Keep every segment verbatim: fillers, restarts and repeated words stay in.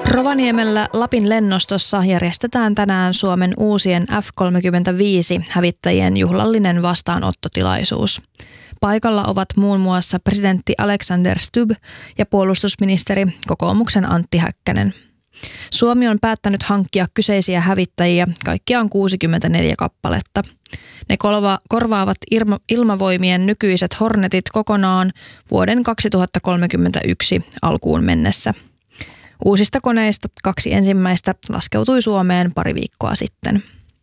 Rovaniemellä Lapin lennostossa järjestetään tänään Suomen uusien F kolmekymmentäviisi hävittäjien juhlallinen vastaanottotilaisuus. Paikalla ovat muun muassa presidentti Alexander Stubb ja puolustusministeri kokoomuksen Antti Häkkänen. Suomi on päättänyt hankkia kyseisiä hävittäjiä, kaikkiaan kuusikymmentäneljä kappaletta. Ne korvaavat ilma- ilmavoimien nykyiset Hornetit kokonaan vuoden kaksituhattakolmekymmentäyksi alkuun mennessä. Uusista koneista kaksi ensimmäistä laskeutui Suomeen pari viikkoa sitten.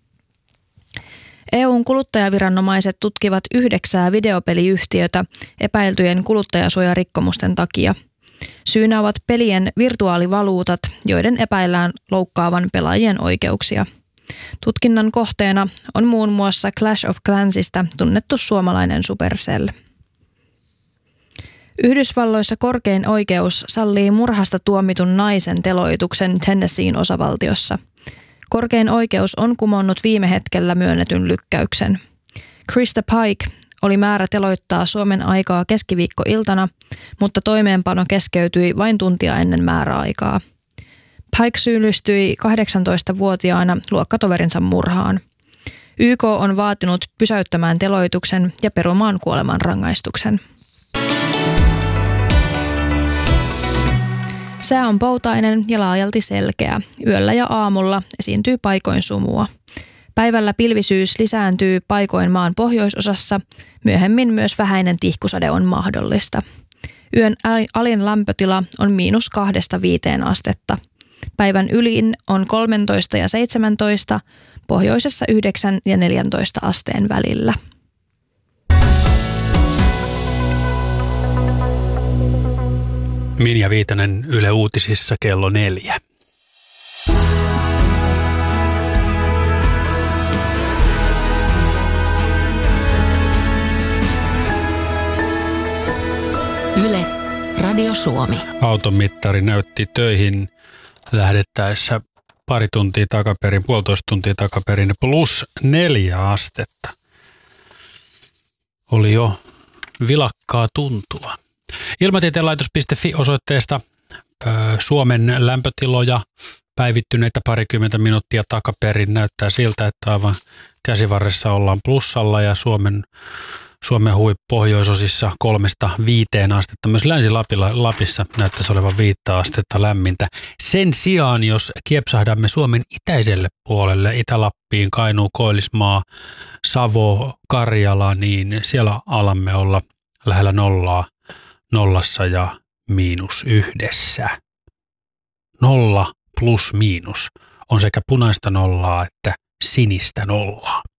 E U:n kuluttajaviranomaiset tutkivat yhdeksää videopeliyhtiötä epäiltyjen kuluttajasuojarikkomusten takia. Syynä ovat pelien virtuaalivaluutat, joiden epäillään loukkaavan pelaajien oikeuksia. Tutkinnan kohteena on muun muassa Clash of Clansista tunnettu suomalainen Supercell. Yhdysvalloissa korkein oikeus sallii murhasta tuomitun naisen teloituksen Tennesseein osavaltiossa. Korkein oikeus on kumonnut viime hetkellä myönnetyn lykkäyksen. Krista Pike oli määrä teloittaa Suomen aikaa keskiviikkoiltana, mutta toimeenpano keskeytyi vain tuntia ennen määräaikaa. Pike syyllistyi kahdeksantoistavuotiaana luokkatoverinsa murhaan. Y K on vaatinut pysäyttämään teloituksen ja perumaan kuolemanrangaistuksen. Sää on poutainen ja laajalti selkeä. Yöllä ja aamulla esiintyy paikoin sumua. Päivällä pilvisyys lisääntyy paikoin maan pohjoisosassa. Myöhemmin myös vähäinen tihkusade on mahdollista. Yön alin lämpötila on miinus kahdesta viiteen astetta. Päivän ylin on kolmetoista ja seitsemäntoista, pohjoisessa yhdeksän ja neljäntoista asteen välillä. Minja Viitanen Yle Uutisissa kello neljä. Yle, Radio Suomi. Automittari näytti töihin lähdettäessä pari tuntia takaperin, puolitoista tuntia takaperin, plus neljä astetta. Oli jo vilakkaa tuntua. Ilmatieteen-laitos piste fi osoitteesta ö, Suomen lämpötiloja päivittyneitä parikymmentä minuuttia takaperin näyttää siltä, että aivan käsivarressa ollaan plussalla ja Suomen, Suomen huippupohjoisosissa kolmesta viiteen astetta. Myös Länsi-Lapissa näyttäisi olevan viittä astetta lämmintä. Sen sijaan, jos kiepsahdamme Suomen itäiselle puolelle, Itä-Lappiin, Kainuu, Koillismaa, Savo, Karjala, niin siellä alamme olla lähellä nollaa. Nollassa ja miinus yhdessä. Nolla plus miinus on sekä punaista nollaa että sinistä nollaa.